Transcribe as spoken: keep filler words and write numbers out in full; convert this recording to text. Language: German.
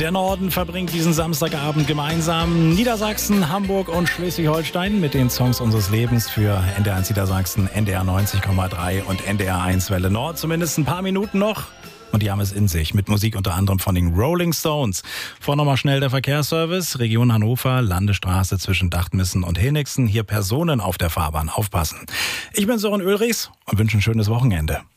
Der Norden verbringt diesen Samstagabend gemeinsam Niedersachsen, Hamburg und Schleswig-Holstein mit den Songs unseres Lebens für N D R eins Niedersachsen, N D R neunzig Komma drei und N D R eins Welle Nord. Zumindest ein paar Minuten noch. Und die haben es in sich, mit Musik unter anderem von den Rolling Stones. Vor nochmal schnell der Verkehrsservice, Region Hannover, Landesstraße zwischen Dachtmissen und Henigsen. Hier Personen auf der Fahrbahn, aufpassen. Ich bin Sören Ulrichs und wünsche ein schönes Wochenende.